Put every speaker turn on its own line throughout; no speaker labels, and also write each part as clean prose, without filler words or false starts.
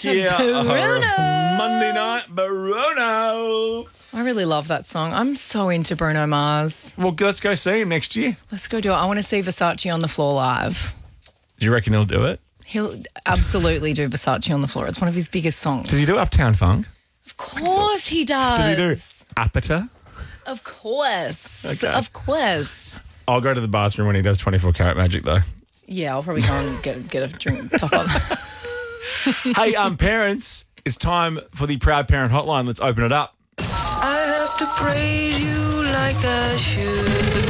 Kia
Bruno.
Monday night, Bruno.
I really love that song. I'm so into Bruno Mars.
Well, let's go see him next year.
Let's go do it. I want to see Versace on the floor live.
Do you reckon he'll do it?
He'll absolutely do Versace on the floor. It's one of his biggest songs.
Does he do Uptown Funk?
Of course he does.
Does he do Apata?
Of course.
Okay.
Of course.
I'll go to the bathroom when he does 24 Karat Magic, though.
Yeah, I'll probably go and get a drink top up.
Hey, parents, it's time for the Proud Parent Hotline. Let's open it up.
I have to praise you like I should.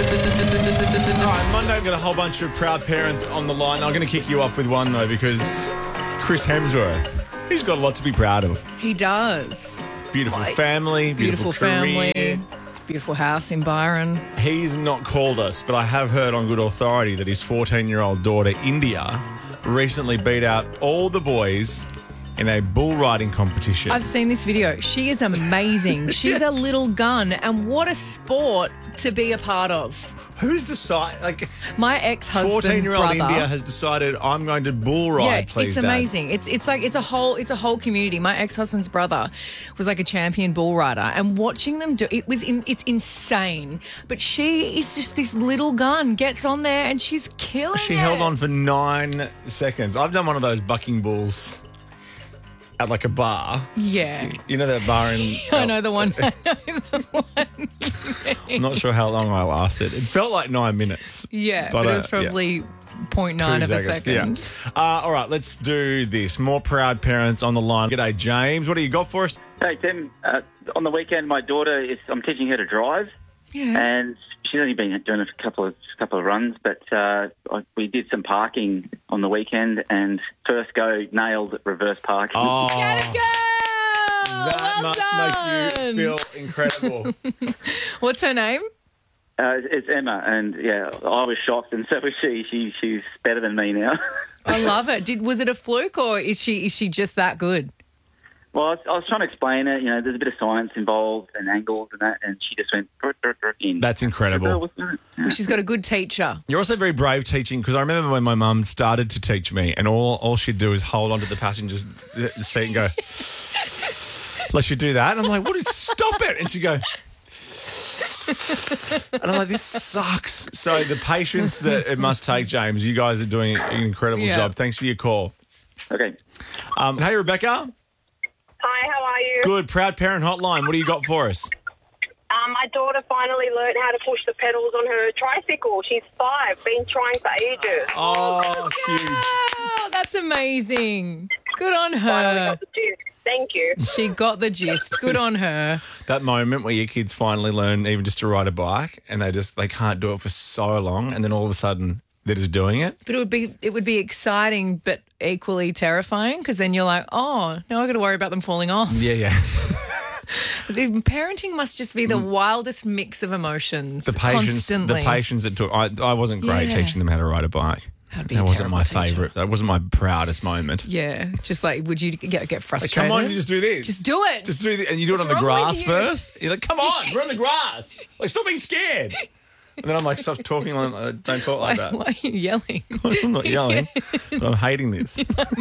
All right, Monday I've got a whole bunch of proud parents on the line. I'm going to kick you off with one, though, because Chris Hemsworth, he's got a lot to be proud of.
He does.
Beautiful family, beautiful
family,
career.
beautiful house in Byron.
He's not called us, but I have heard on good authority that his 14-year-old daughter, India, recently beat out all the boys in a bull riding competition.
I've seen this video. She is amazing. She's a little gun, and what a sport to be a part of.
Who's decided? Like,
My ex-husband's
14-year-old
brother.
India has decided, I'm going to bull ride,
Yeah,
please,
it's
Dad.
amazing. It's a whole community. My ex-husband's brother was like a champion bull rider, and watching them do it's insane. But she is just this little gun, gets on there and she's killing
She
it.
held on for 9 seconds. I've done one of those bucking bulls at like a bar.
Yeah.
You know that bar in...
I know the one. I know the one.
I'm not sure how long I lasted. It felt like 9 minutes.
Yeah, but it was probably 0.9 of a second.
Yeah. All right, let's do this. More proud parents on the line. G'day, James. What do you got for us?
Hey, Tim. On the weekend, my daughter I'm teaching her to drive,
Yeah.
and she's only been doing a couple of runs. But we did some parking on the weekend, and first go nailed reverse parking.
Oh,
Get it, girl!
that
Well
must
done.
make you feel incredible.
What's her name?
It's Emma, and yeah, I was shocked, and so was she. She's better than me now.
I love it. Was it a fluke, or is she just that good?
Well, I was trying to explain it. You know, there's a bit of science involved and angles and that, and she just went in.
That's incredible.
Well, she's got a good teacher.
You're also very brave teaching, because I remember when my mum started to teach me, and all she'd do is hold onto the passenger's seat and go, let you do that. And I'm like, what? Stop it. And she'd go, and I'm like, this sucks. So the patience that it must take, James, you guys are doing an incredible job. Thanks for your call.
Okay.
Hey, Rebecca.
Hi, how are you?
Good. Proud Parent Hotline. What do you got for us?
My daughter finally learned how to push the pedals on her tricycle. She's 5, been trying for ages.
Oh, huge.
Oh, that's amazing. Good on
Finally
her.
got the gist. Thank you.
She got the gist. Good on her.
That moment where your kids finally learn even just to ride a bike, and they can't do it for so long, and then all of a sudden they're just doing it.
But it would be exciting, but equally terrifying, because then you're like, oh, now I've got to worry about them falling off.
Yeah.
The parenting must just be the wildest mix of emotions.
The patience,
constantly.
the patience it took. I wasn't great
Yeah.
teaching them how to ride a bike.
That'd be a
That wasn't my
terrible teacher.
favourite. That wasn't my proudest moment.
Yeah, just like, would you get
Like,
frustrated?
come on, you just do this.
Just do it.
Just do it, and you do it on
What's
the
wrong
grass
with you?
first. You're like, come on, we're on the grass. Like, stop being scared. And then I'm like, stop talking like, don't talk like that.
Why are you yelling?
I'm not yelling, but I'm hating this.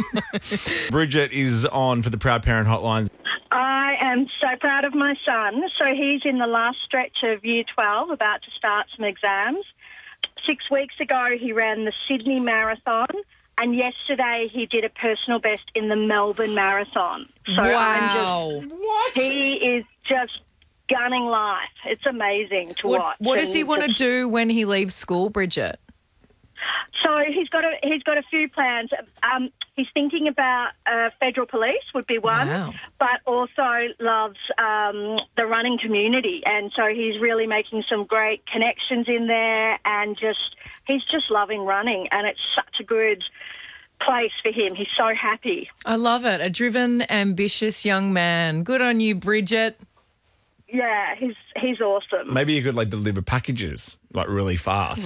Bridget is on for the Proud Parent Hotline.
I am so proud of my son. So he's in the last stretch of Year 12, about to start some exams. 6 weeks ago, he ran the Sydney Marathon, and yesterday he did a personal best in the Melbourne Marathon. So
Wow.
he is just gunning life. It's amazing to watch.
What does he
And
want to do when he leaves school, Bridget?
So he's got a few plans. He's thinking about federal police would be one,
Wow.
but also loves the running community, and so he's really making some great connections in there, and he's just loving running, and it's such a good place for him. He's so happy.
I love it. A driven, ambitious young man. Good on you, Bridget.
Yeah, he's awesome.
Maybe you could like deliver packages like really fast.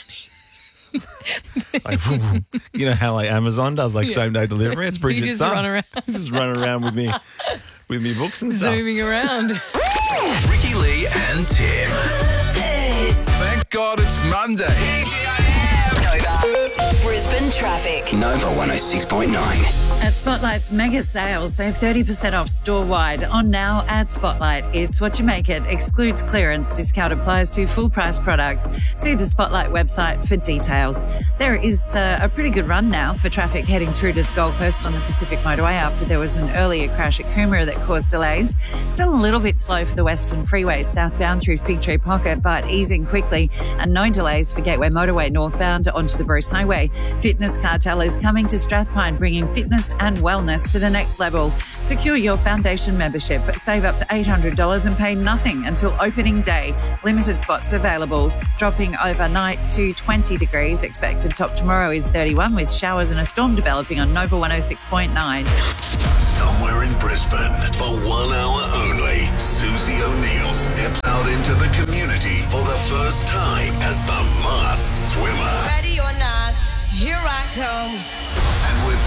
Like, you know how like Amazon does like same day delivery? It's Bridget's
just
son.
run around.
He's just running around with me books and stuff.
Zooming around.
Ricky Lee and Tim. Thank God it's Monday.
Nova. Brisbane traffic.
Nova 106.9.
At Spotlight's mega sales, save 30% off store-wide. On now at Spotlight. It's what you make it. Excludes clearance. Discount applies to full-price products. See the Spotlight website for details. There is a pretty good run now for traffic heading through to the Gold Coast on the Pacific Motorway after there was an earlier crash at Coomera that caused delays. Still a little bit slow for the Western Freeway southbound through Fig Tree Pocket, but easing quickly, and no delays for Gateway Motorway northbound onto the Bruce Highway. Fitness Cartel is coming to Strathpine, bringing fitness and wellness to the next level. Secure your foundation membership, save up to $800 and pay nothing until opening day. Limited spots available. Dropping overnight to 20 degrees. Expected top tomorrow is 31 with showers and a storm developing on Nova 106.9.
Somewhere in Brisbane, for 1 hour only, Susie O'Neill steps out into the community for the first time as the masked swimmer.
Ready or not, here I come.
And with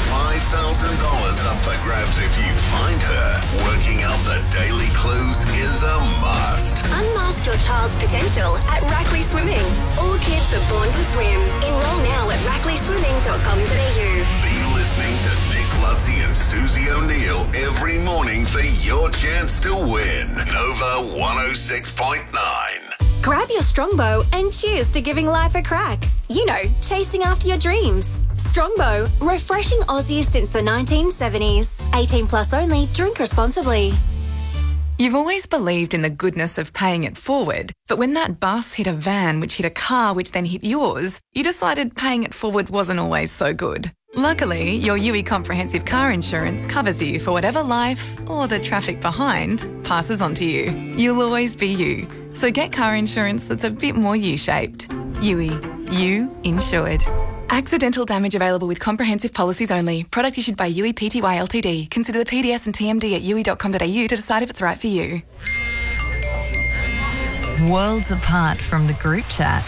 $5,000 up for grabs if you find her, working out the daily clues is a must.
Unmask your child's potential at Rackley Swimming. All kids are born to swim. Enroll now at rackleyswimming.com.au.
Be listening to Nick Ludsey and Susie O'Neill every morning for your chance to win. Nova 106.9.
Grab your Strongbow and cheers to giving life a crack. You know, chasing after your dreams. Strongbow, refreshing Aussies since the 1970s. 18 plus only, drink responsibly.
You've always believed in the goodness of paying it forward, but when that bus hit a van which hit a car which then hit yours, you decided paying it forward wasn't always so good. Luckily, your UE Comprehensive Car Insurance covers you for whatever life, or the traffic behind, passes on to you. You'll always be you. So get car insurance that's a bit more U-shaped. UE. You insured. Accidental damage available with comprehensive policies only. Product issued by UE Pty Ltd. Consider the PDS and TMD at UE.com.au to decide if it's right for you.
Worlds apart from the group chat.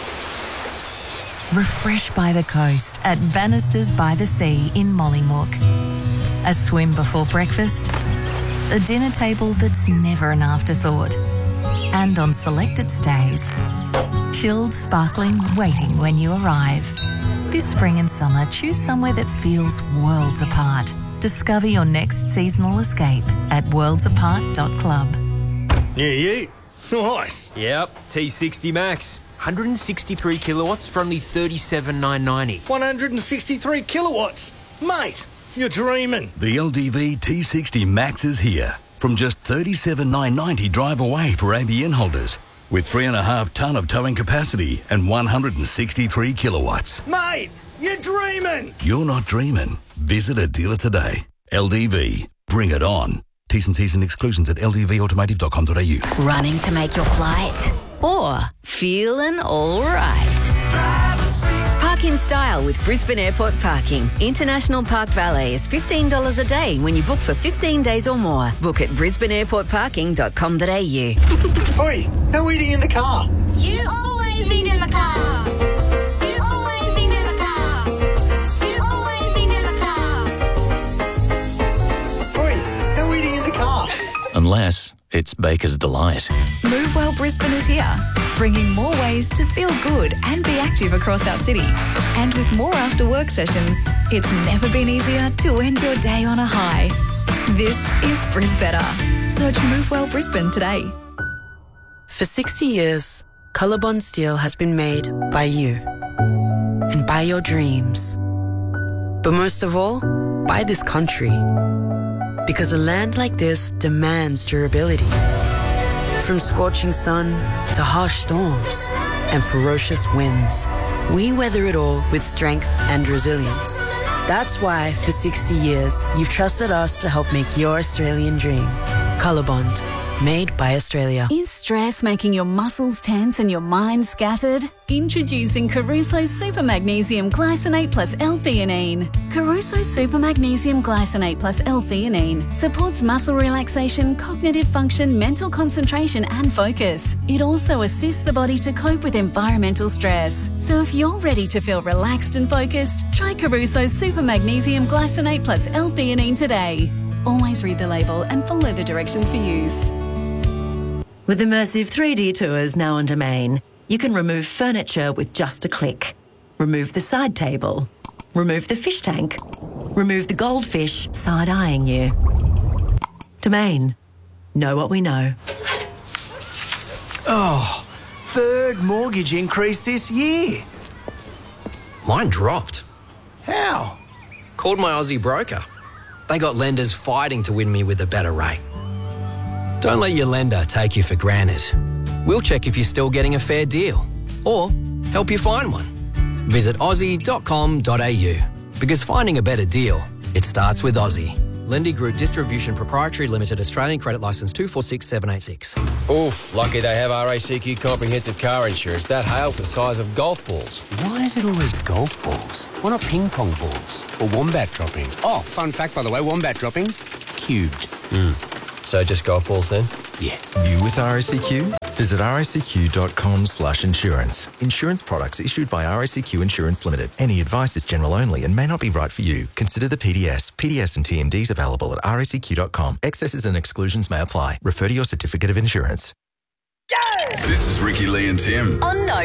Refresh by the coast at Bannisters by the Sea in Mollymook. A swim before breakfast. A dinner table that's never an afterthought. And on selected stays, chilled, sparkling, waiting when you arrive. This spring and summer, choose somewhere that feels worlds apart. Discover your next seasonal escape at worldsapart.club.
Yeah, you. Nice.
Yep, T60 Max. 163 kilowatts for only $37,990.
163 kilowatts? Mate, you're dreaming.
The LDV T60 Max is here. From just $37,990 drive away for ABN holders. With 3.5 tonne of towing capacity and 163 kilowatts.
Mate, you're dreaming.
You're not dreaming. Visit a dealer today. LDV. Bring it on. T's and C's and exclusions at ldvautomotive.com.au.
Running to make your flight? Or feeling all right? Park in style with Brisbane Airport Parking. International Park Valet is $15 a day when you book for 15 days or more. Book at brisbaneairportparking.com.au.
Oi, no eating in the car.
You always eat in the car. You always eat in the car. You always eat in the car.
Oi, no eating in the car.
Unless it's Baker's Delight.
MoveWell Brisbane is here, bringing more ways to feel good and be active across our city. And with more after-work sessions, it's never been easier to end your day on a high. This is Brisbetter. Search MoveWell Brisbane today.
For 60 years, Colorbond Steel has been made by you and by your dreams. But most of all, by this country. Because a land like this demands durability. From scorching sun to harsh storms and ferocious winds, we weather it all with strength and resilience. That's why, for 60 years, you've trusted us to help make your Australian dream. Colorbond, made by Australia.
Is stress making your muscles tense and your mind scattered? Introducing Caruso Super Magnesium Glycinate plus L-theanine. Caruso Super Magnesium Glycinate plus L-theanine supports muscle relaxation, cognitive function, mental concentration and focus. It also assists the body to cope with environmental stress. So if you're ready to feel relaxed and focused, try Caruso Super Magnesium Glycinate plus L-theanine today. Always read the label and follow the directions for use.
With immersive 3D tours now on Domain, you can remove furniture with just a click. Remove the side table. Remove the fish tank. Remove the goldfish side-eyeing you. Domain. Know what we know.
Oh, third mortgage increase this year.
Mine dropped.
How?
Called my Aussie broker. They got lenders fighting to win me with a better rate. Don't let your lender take you for granted. We'll check if you're still getting a fair deal or help you find one. Visit aussie.com.au because finding a better deal, it starts with Aussie. Lendy Group Distribution Proprietary Limited, Australian Credit Licence 246786.
Oof, lucky they have RACQ comprehensive car insurance. That hail's the size of golf balls.
Why is it always golf balls? Why not ping pong balls? Or wombat droppings? Oh, fun fact, by the way, wombat droppings, cubed.
So just golf balls then?
Yeah.
You with RACQ? Visit racq.com/insurance. Insurance products issued by RACQ Insurance Limited. Any advice is general only and may not be right for you. Consider the PDS. PDS and TMDs available at racq.com. Excesses and exclusions may apply. Refer to your certificate of insurance.
This is Ricky Lee and Tim.
On No